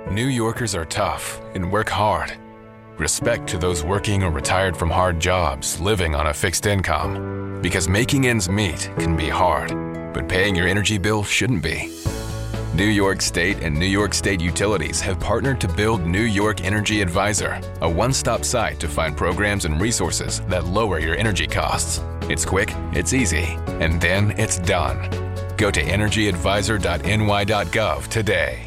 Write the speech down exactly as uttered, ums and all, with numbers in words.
New Yorkers are tough and work hard. Respect to those working or retired from hard jobs, living on a fixed income. Because making ends meet can be hard, but paying your energy bill shouldn't be. New York State and New York State Utilities have partnered to build New York Energy Advisor, a one-stop site to find programs and resources that lower your energy costs. It's quick, it's easy, and then it's done. Go to energy advisor dot N Y dot gov today.